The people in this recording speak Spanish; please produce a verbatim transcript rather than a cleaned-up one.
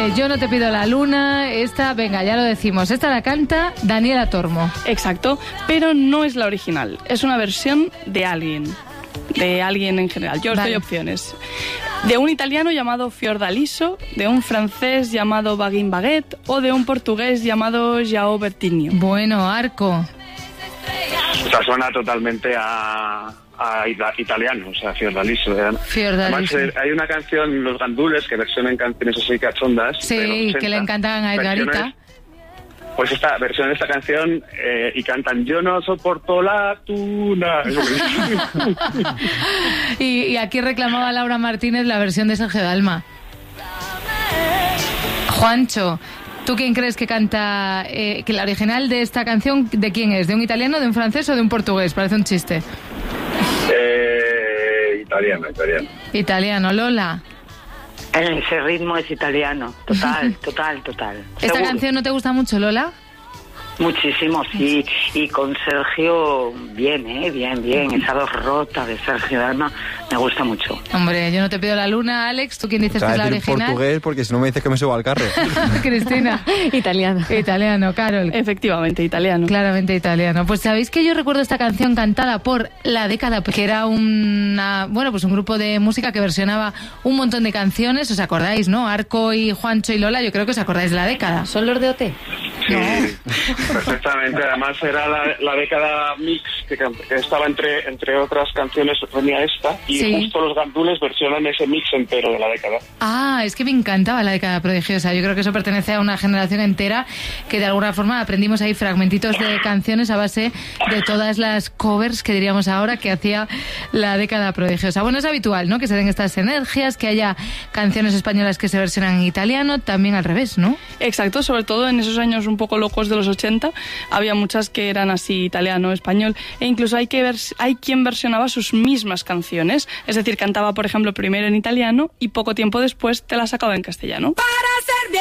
Eh, yo no te pido la luna, esta, venga, ya lo decimos, esta la canta Daniela Tormo. Exacto, pero no es la original, es una versión de alguien, de alguien en general. Yo os Vale. doy opciones. De un italiano llamado Fiordaliso, de un francés llamado Baguin Baguette o de un portugués llamado João Bertinho. Bueno, Arco. O sea, suena totalmente a, a ita- italiano, o sea, Fiordaliso. ¿eh? Fiordaliso. Además, eh, hay una canción, Los Gandules, que versionan canciones así cachondas. Sí, de los ochenta, que le encantan a Edgarita. versiones- Pues esta versión de esta canción eh, y cantan Yo no soporto la tuna. y, y aquí reclamaba Laura Martínez la versión de Sergio Dalma. Juancho, ¿tú quién crees que canta? Eh, que la original de esta canción, ¿de quién es? ¿De un italiano, de un francés o de un portugués? Parece un chiste. eh, italiano, italiano. Italiano, Lola. Ese ritmo es italiano, total, total, total. ¿Esta Seguro. canción no te gusta mucho, Lola? Muchísimo, sí. Y con Sergio, bien, ¿eh? Bien, bien. Esa voz rota de Sergio Dalma me gusta mucho. Hombre, yo no te pido la luna, Alex. ¿Tú quién dices O sea, que es la decir original? portugués porque si no me dices que me subo al carro. Cristina. Italiano. Italiano, Carol. Efectivamente, italiano. Claramente italiano. Pues sabéis que yo recuerdo esta canción cantada por La Década, que era una, bueno, pues un grupo de música que versionaba un montón de canciones. ¿Os acordáis, no? Arco y Juancho y Lola, yo creo que os acordáis de La Década. ¿Son los de O T? Sí, perfectamente. Además era la, la década mix que, can- que estaba entre entre otras canciones, venía esta y Sí. justo los Gandules versionan ese mix entero de la década. Ah, es que me encantaba La Década Prodigiosa. Yo creo que eso pertenece a una generación entera que de alguna forma aprendimos ahí fragmentitos de canciones a base de todas las covers que diríamos ahora que hacía La Década Prodigiosa. Bueno, es habitual, ¿no? Que se den estas energías, que haya canciones españolas que se versionan en italiano, también al revés, ¿no? Exacto, sobre todo en esos años un poco locos de los ochenta, había muchas que eran así italiano, español, e incluso hay, que vers- hay quien versionaba sus mismas canciones, es decir, cantaba, por ejemplo, primero en italiano y poco tiempo después te la sacaba en castellano.